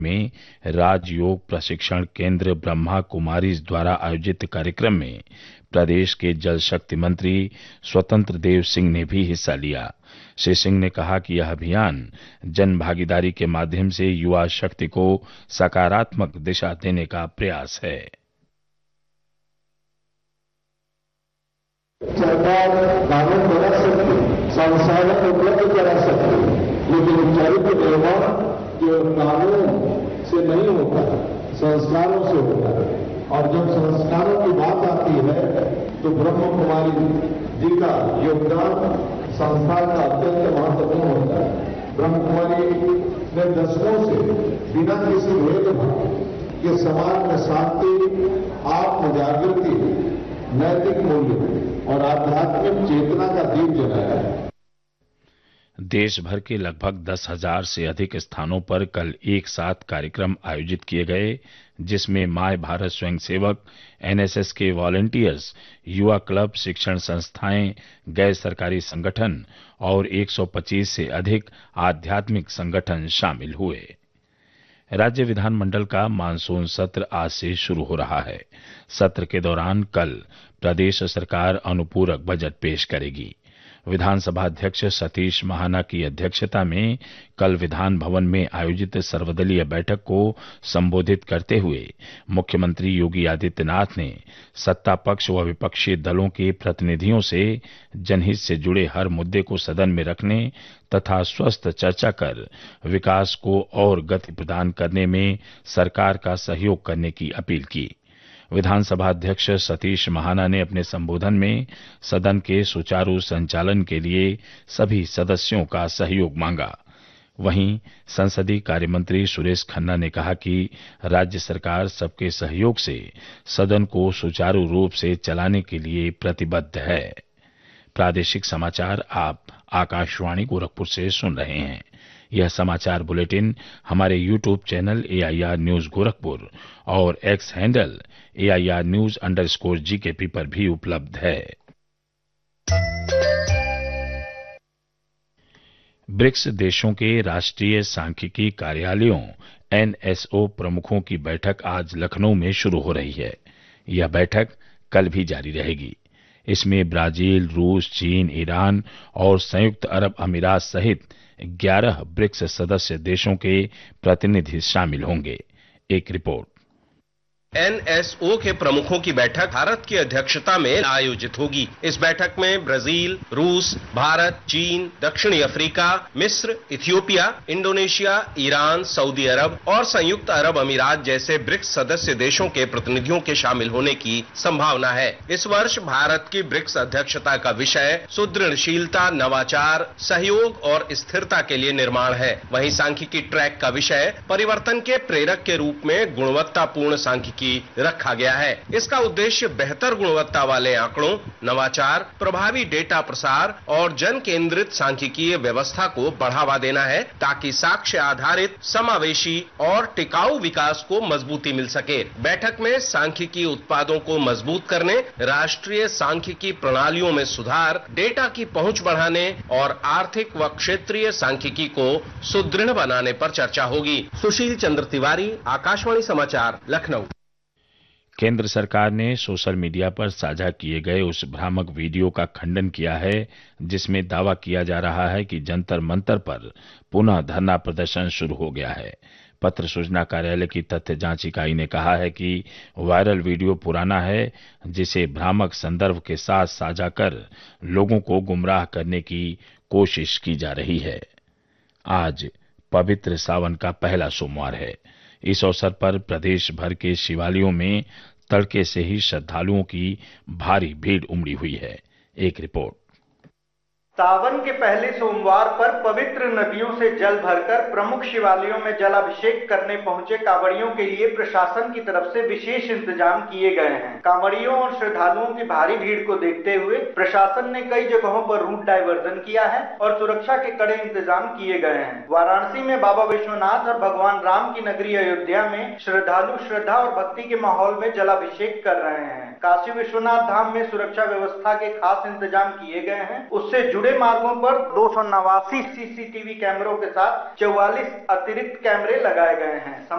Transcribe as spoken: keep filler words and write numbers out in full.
में राजयोग प्रशिक्षण केंद्र ब्रह्मा कुमारीज द्वारा आयोजित कार्यक्रम में प्रदेश के जल शक्ति मंत्री स्वतंत्र देव सिंह ने भी हिस्सा लिया। श्री सिंह ने कहा कि यह अभियान जन भागीदारी के माध्यम से युवा शक्ति को सकारात्मक दिशा देने का प्रयास है। सरकार कानून बना सकती, संसाधन उपलब्ध करा सकती, लेकिन चरित्र निर्माण केवल कानून से नहीं होता, संस्कारों से होता है। और जब संस्कारों की बात आती है तो ब्रह्म कुमारी जी का योगदान संस्थान का अत्यंत महत्वपूर्ण होता है। ब्रह्म कुमारी ने दशकों से बिना किसी भेदभाव के समाज में शांति, आत्म जागृति, नैतिक मूल्य और आध्यात्मिक चेतना का दीप जलाया है। देश भर के लगभग दस हजार से अधिक स्थानों पर कल एक साथ कार्यक्रम आयोजित किए गए, जिसमें माय भारत स्वयंसेवक, एनएसएस के वॉलंटियर्स, युवा क्लब, शिक्षण संस्थाएं, गैर सरकारी संगठन और एक सौ पच्चीस से अधिक आध्यात्मिक संगठन शामिल हुए। राज्य विधानमंडल का मानसून सत्र आज से शुरू हो रहा है। सत्र के दौरान कल प्रदेश सरकार अनुपूरक बजट पेश करेगी। विधानसभा अध्यक्ष सतीश महाना की अध्यक्षता में कल विधान भवन में आयोजित सर्वदलीय बैठक को संबोधित करते हुए मुख्यमंत्री योगी आदित्यनाथ ने सत्ता पक्ष व विपक्षी दलों के प्रतिनिधियों से जनहित से जुड़े हर मुद्दे को सदन में रखने तथा स्वस्थ चर्चा कर विकास को और गति प्रदान करने में सरकार का सहयोग करने की अपील की। विधानसभा अध्यक्ष सतीश महाना ने अपने संबोधन में सदन के सुचारू संचालन के लिए सभी सदस्यों का सहयोग मांगा। वहीं संसदीय कार्य मंत्री सुरेश खन्ना ने कहा कि राज्य सरकार सबके सहयोग से सदन को सुचारू रूप से चलाने के लिए प्रतिबद्ध है। प्रादेशिक समाचार आप आकाशवाणी गोरखपुर से सुन रहे हैं। यह समाचार बुलेटिन हमारे YouTube channel AIR news Gorakhpur और x handle AIR news underscore GKP पर भी उपलब्ध है। ब्रिक्स देशों के राष्ट्रीय सांख्यिकी कार्यालयों एनएसओ प्रमुखों की बैठक आज लखनऊ में शुरू हो रही है। यह बैठक कल भी जारी रहेगी। इसमें ब्राजील, रूस, चीन, ईरान और संयुक्त अरब अमीरात सहित ग्यारह ब्रिक्स सदस्य देशों के प्रतिनिधि शामिल होंगे। एक रिपोर्ट। एनएसओ के प्रमुखों की बैठक भारत की अध्यक्षता में आयोजित होगी। इस बैठक में ब्राजील, रूस, भारत, चीन, दक्षिणी अफ्रीका, मिस्र, इथियोपिया, इंडोनेशिया, ईरान, सऊदी अरब और संयुक्त अरब अमीरात जैसे ब्रिक्स सदस्य देशों के प्रतिनिधियों के शामिल होने की संभावना है। इस वर्ष भारत की ब्रिक्स अध्यक्षता का विषय सुदृढ़शीलता, नवाचार, सहयोग और स्थिरता के लिए निर्माण है। वहीं सांख्यिकी ट्रैक का विषय परिवर्तन के प्रेरक के रूप में गुणवत्तापूर्ण सांख्यिकी की रखा गया है। इसका उद्देश्य बेहतर गुणवत्ता वाले आंकड़ों, नवाचार, प्रभावी डेटा प्रसार और जन केंद्रित सांख्यिकीय व्यवस्था को बढ़ावा देना है, ताकि साक्ष्य आधारित, समावेशी और टिकाऊ विकास को मजबूती मिल सके। बैठक में सांख्यिकी उत्पादों को मजबूत करने, राष्ट्रीय सांख्यिकी प्रणालियों में सुधार, डेटा की पहुंच बढ़ाने और आर्थिक व क्षेत्रीय सांख्यिकी को सुदृढ़ बनाने पर चर्चा होगी। सुशील चंद्र तिवारी, आकाशवाणी समाचार, लखनऊ। केंद्र सरकार ने सोशल मीडिया पर साझा किए गए उस भ्रामक वीडियो का खंडन किया है जिसमें दावा किया जा रहा है कि जंतर मंतर पर पुनः धरना प्रदर्शन शुरू हो गया है। पत्र सूचना कार्यालय की तथ्य जांच इकाई ने कहा है कि वायरल वीडियो पुराना है, जिसे भ्रामक संदर्भ के साथ साझा कर लोगों को गुमराह करने की कोशिश की जा रही है। आज पवित्र सावन का पहला सोमवार है। इस अवसर पर प्रदेश भर के शिवालयों में तड़के से ही श्रद्धालुओं की भारी भीड़ उमड़ी हुई है। एक रिपोर्ट। सावन के पहले सोमवार पर पवित्र नदियों से जल भरकर प्रमुख शिवालयों में जलाभिषेक करने पहुंचे कांवड़ियों के लिए प्रशासन की तरफ से विशेष इंतजाम किए गए हैं। कांवड़ियों और श्रद्धालुओं की भारी भीड़ को देखते हुए प्रशासन ने कई जगहों पर रूट डायवर्जन किया है और सुरक्षा के कड़े इंतजाम किए गए हैं। वाराणसी में बाबा विश्वनाथ और भगवान राम की नगरी अयोध्या में श्रद्धालु श्रद्धा और भक्ति के माहौल में जलाभिषेक कर रहे हैं। काशी विश्वनाथ धाम में सुरक्षा व्यवस्था के खास इंतजाम किए गए हैं। उससे जुड़े मार्गों पर दो सौ नवासी सीसीटीवी कैमरों के साथ चौवालीस अतिरिक्त कैमरे लगाए गए हैं।